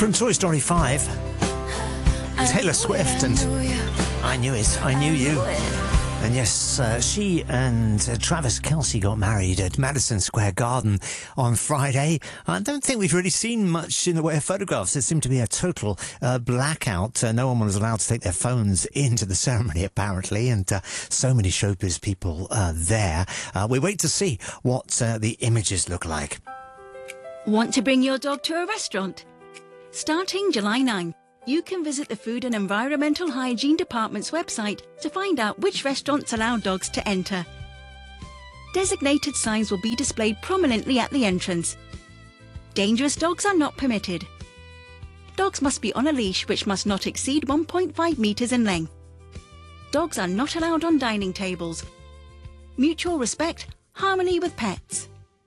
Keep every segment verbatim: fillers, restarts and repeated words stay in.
From Toy Story five, Taylor Swift and I Knew It, I Knew You. And yes, uh, she and uh, Travis Kelce got married at Madison Square Garden on Friday. I don't think we've really seen much in the way of photographs. There seemed to be a total uh, blackout. Uh, no one was allowed to take their phones into the ceremony, apparently, and uh, so many showbiz people uh, there. Uh, we wait to see what uh, the images look like. Want to bring your dog to a restaurant? Starting July ninth, you can visit the Food and Environmental Hygiene Department's website to find out which restaurants allow dogs to enter. Designated signs will be displayed prominently at the entrance. Dangerous dogs are not permitted. Dogs must be on a leash which must not exceed one point five metres in length. Dogs are not allowed on dining tables. Mutual respect, harmony with pets.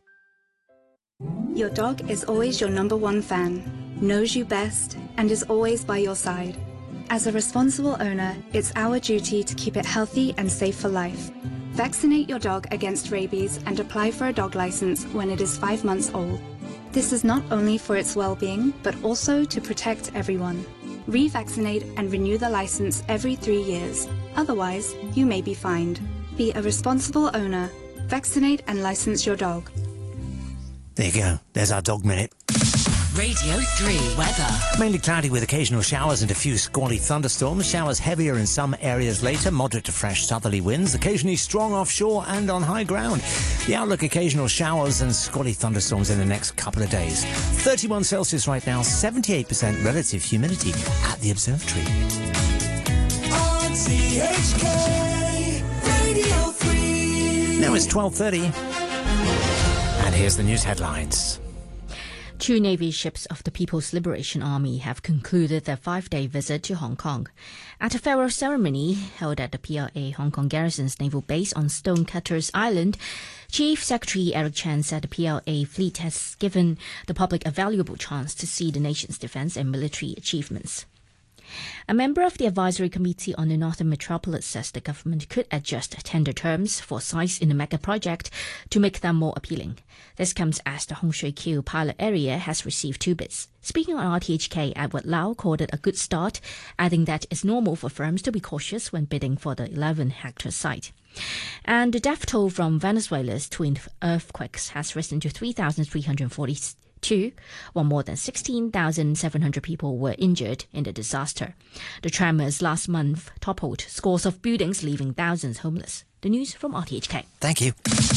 Your dog is always your number one fan, knows you best, and is always by your side. As a responsible owner, it's our duty to keep it healthy and safe for life. Vaccinate your dog against rabies and apply for a dog license when it is five months old. This is not only for its well-being, but also to protect everyone. Revaccinate and renew the license every three years. Otherwise, you may be fined. Be a responsible owner. Vaccinate and license your dog. There you go. There's our dog minute. Radio three weather. Mainly cloudy with occasional showers and a few squally thunderstorms. Showers heavier in some areas later. Moderate to fresh southerly winds. Occasionally strong offshore and on high ground. The outlook, occasional showers and squally thunderstorms in the next couple of days. thirty-one Celsius right now. seventy-eight percent relative humidity at the observatory. R T H K Radio three. Now it's twelve thirty. And here's the news headlines. Two Navy ships of the People's Liberation Army have concluded their five-day visit to Hong Kong. At a farewell ceremony held at the P L A Hong Kong Garrison's naval base on Stonecutters Island, Chief Secretary Eric Chan said the P L A fleet has given the public a valuable chance to see the nation's defence and military achievements. A member of the Advisory Committee on the Northern Metropolis says the government could adjust tender terms for sites in the mega project to make them more appealing. This comes as the Hong Shui Kiu pilot area has received two bids. Speaking on R T H K, Edward Lau called it a good start, adding that it's normal for firms to be cautious when bidding for the eleven hectare site. And the death toll from Venezuela's twin earthquakes has risen to three thousand three hundred forty-two, while more than sixteen thousand seven hundred people were injured in the disaster. The tremors last month toppled scores of buildings, leaving thousands homeless. The news from R T H K. Thank you.